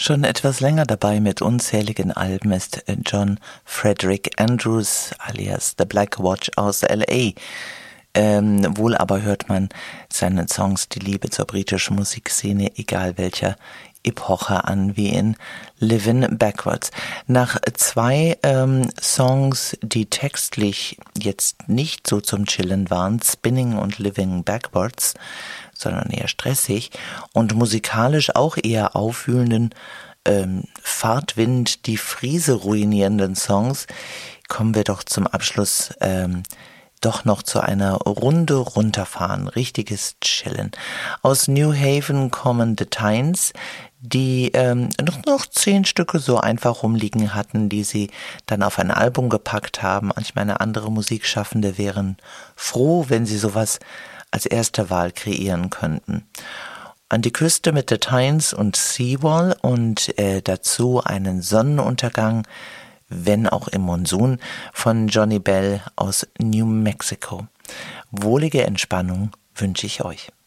Schon etwas länger dabei mit unzähligen Alben ist John Frederick Andrews alias The Black Watch aus L.A. Wohl aber hört man seinen Songs die Liebe zur britischen Musikszene, egal welcher Epoche, an, wie in Livin' Backwards. Nach zwei Songs, die textlich jetzt nicht so zum Chillen waren, Spinning und Living Backwards, sondern eher stressig und musikalisch auch eher aufwühlenden, Fahrtwind, die Friese ruinierenden Songs, kommen wir doch zum Abschluss doch noch zu einer Runde runterfahren, richtiges Chillen. Aus New Haven kommen The Tynes, die noch 10 Stücke so einfach rumliegen hatten, die sie dann auf ein Album gepackt haben. Manchmal eine andere Musikschaffende wären froh, wenn sie sowas als erste Wahl kreieren könnten. An die Küste mit The Tynes und Seawall und dazu einen Sonnenuntergang, wenn auch im Monsun, von Johnny Bell aus New Mexico. Wohlige Entspannung wünsche ich euch.